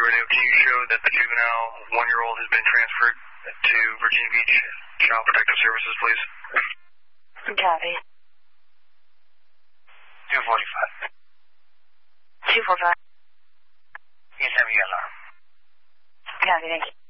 Radio. Can you show that the juvenile 1-year-old has been transferred to Virginia Beach Child Protective Services, please? Copy. 245. 245. He's having an alarm. Copy, thank you.